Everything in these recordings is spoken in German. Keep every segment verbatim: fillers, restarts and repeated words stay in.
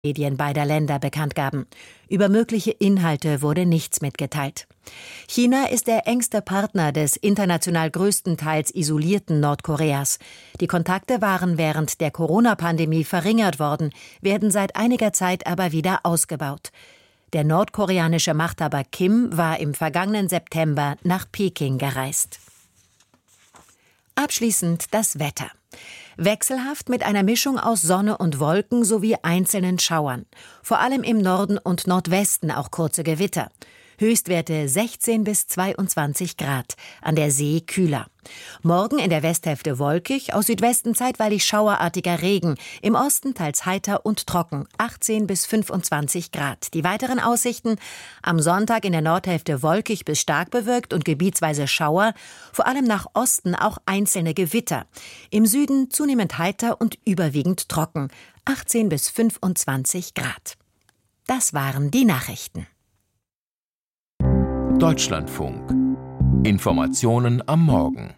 Medien beider Länder bekannt gaben. Über mögliche Inhalte wurde nichts mitgeteilt. China ist der engste Partner des international größtenteils isolierten Nordkoreas. Die Kontakte waren während der Corona-Pandemie verringert worden, werden seit einiger Zeit aber wieder ausgebaut. Der nordkoreanische Machthaber Kim war im vergangenen September nach Peking gereist. Abschließend das Wetter. Wechselhaft mit einer Mischung aus Sonne und Wolken sowie einzelnen Schauern. Vor allem im Norden und Nordwesten auch kurze Gewitter. Höchstwerte sechzehn bis zweiundzwanzig Grad, an der See kühler. Morgen in der Westhälfte wolkig, aus Südwesten zeitweilig schauerartiger Regen, im Osten teils heiter und trocken, achtzehn bis fünfundzwanzig Grad. Die weiteren Aussichten: am Sonntag in der Nordhälfte wolkig bis stark bewölkt und gebietsweise Schauer, vor allem nach Osten auch einzelne Gewitter. Im Süden zunehmend heiter und überwiegend trocken, achtzehn bis fünfundzwanzig Grad. Das waren die Nachrichten. Deutschlandfunk. Informationen am Morgen.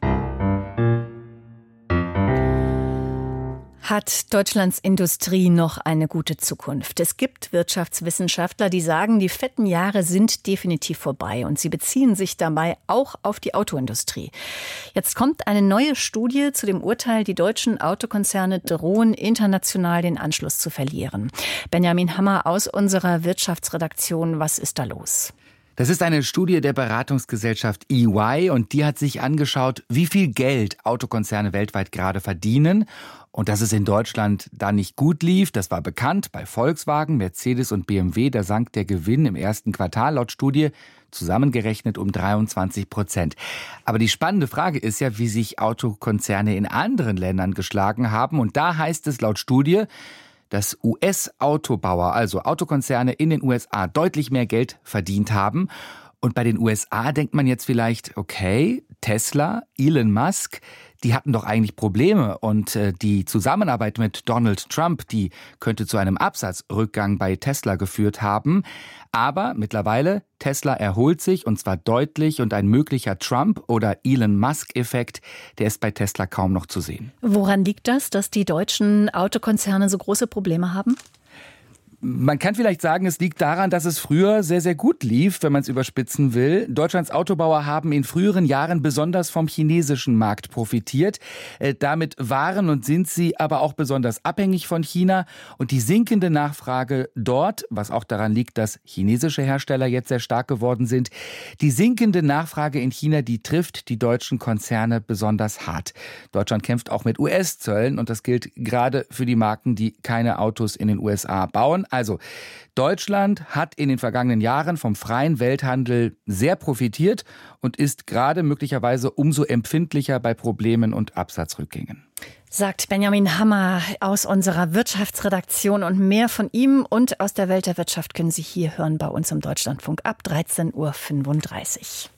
Hat Deutschlands Industrie noch eine gute Zukunft? Es gibt Wirtschaftswissenschaftler, die sagen, die fetten Jahre sind definitiv vorbei und sie beziehen sich dabei auch auf die Autoindustrie. Jetzt kommt eine neue Studie zu dem Urteil, die deutschen Autokonzerne drohen international den Anschluss zu verlieren. Benjamin Hammer aus unserer Wirtschaftsredaktion, was ist da los? Das ist eine Studie der Beratungsgesellschaft E Y und die hat sich angeschaut, wie viel Geld Autokonzerne weltweit gerade verdienen. Und dass es in Deutschland da nicht gut lief, das war bekannt. Bei Volkswagen, Mercedes und B M W, da sank der Gewinn im ersten Quartal laut Studie zusammengerechnet um dreiundzwanzig Prozent. Aber die spannende Frage ist ja, wie sich Autokonzerne in anderen Ländern geschlagen haben. Und da heißt es laut Studie, dass U S-Autobauer, also Autokonzerne in den U S A, deutlich mehr Geld verdient haben. Und bei den U S A denkt man jetzt vielleicht, okay, Tesla, Elon Musk, die hatten doch eigentlich Probleme. Und äh, die Zusammenarbeit mit Donald Trump, die könnte zu einem Absatzrückgang bei Tesla geführt haben. Aber mittlerweile, Tesla erholt sich und zwar deutlich und ein möglicher Trump- oder Elon Musk-Effekt, der ist bei Tesla kaum noch zu sehen. Woran liegt das, dass die deutschen Autokonzerne so große Probleme haben? Man kann vielleicht sagen, es liegt daran, dass es früher sehr, sehr gut lief, wenn man es überspitzen will. Deutschlands Autobauer haben in früheren Jahren besonders vom chinesischen Markt profitiert. Äh, damit waren und sind sie aber auch besonders abhängig von China. Und die sinkende Nachfrage dort, was auch daran liegt, dass chinesische Hersteller jetzt sehr stark geworden sind, die sinkende Nachfrage in China, die trifft die deutschen Konzerne besonders hart. Deutschland kämpft auch mit U S-Zöllen und das gilt gerade für die Marken, die keine Autos in den U S A bauen. Also, Deutschland hat in den vergangenen Jahren vom freien Welthandel sehr profitiert und ist gerade möglicherweise umso empfindlicher bei Problemen und Absatzrückgängen. Sagt Benjamin Hammer aus unserer Wirtschaftsredaktion, und mehr von ihm und aus der Welt der Wirtschaft können Sie hier hören bei uns im Deutschlandfunk ab dreizehn Uhr fünfunddreißig.